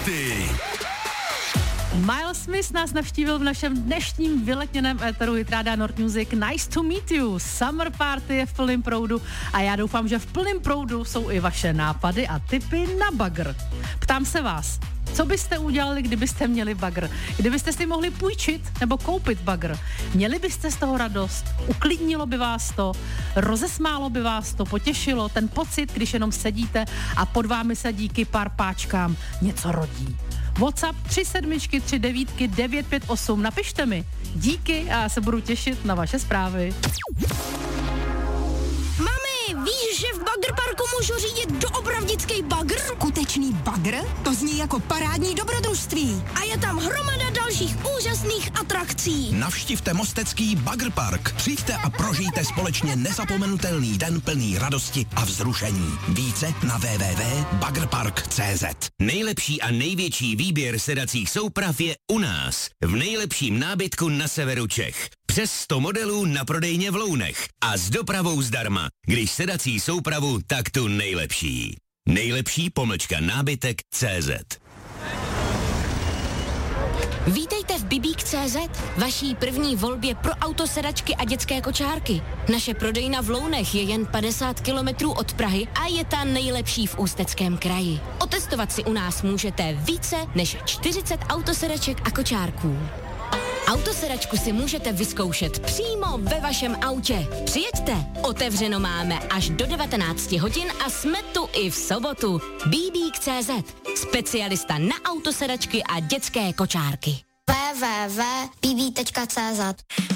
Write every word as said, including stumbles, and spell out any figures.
hity. Miles Smith nás navštívil v našem dnešním vyletněném éteru Hitrádia Nord Music. Nice to meet you. Summer party je v plném proudu a já doufám, že v plném proudu jsou i vaše nápady a tipy na bagr. Ptám se vás, co byste udělali, kdybyste měli bagr? Kdybyste si mohli půjčit nebo koupit bagr? Měli byste z toho radost? Uklidnilo by vás to? Rozesmálo by vás to? Potěšilo? Ten pocit, když jenom sedíte a pod vámi se díky pár páčkám něco rodí. WhatsApp tři sedmičky tři devítky devět pět osm. Napište mi. Díky a já se budu těšit na vaše zprávy. Mami, víš, že v Bagr-parku můžu řídit doopravdický bagr? Skutečný bagr? To zní jako parádní dobrodružství. A je tam hromada dalších úžasných atrakcí. Navštivte mostecký Bagr-park. Přijďte a prožijte společně nezapomenutelný den plný radosti a vzrušení. Více na w w w tečka bagr park tečka c z. Nejlepší a největší výběr sedacích souprav je u nás. V nejlepším nábytku na severu Čech. Přes sto modelů na prodejně v Lounech. A s dopravou zdarma. Když sedací soupravu, tak tu nejlepší. Nejlepší pomlčka nábytek tečka c z. Vítejte v Bibík tečka cé zet, vaší první volbě pro autosedačky a dětské kočárky. Naše prodejna v Lounech je jen padesát kilometrů od Prahy a je ta nejlepší v Ústeckém kraji. Otestovat si u nás můžete více než čtyřicet autosedaček a kočárků. Autosedačku si můžete vyzkoušet přímo ve vašem autě. Přijeďte, otevřeno máme až do devatenácti hodin a jsme tu i v sobotu. Bibík tečka cé zet, specialista na autosedačky a dětské kočárky. w w w tečka b b tečka c z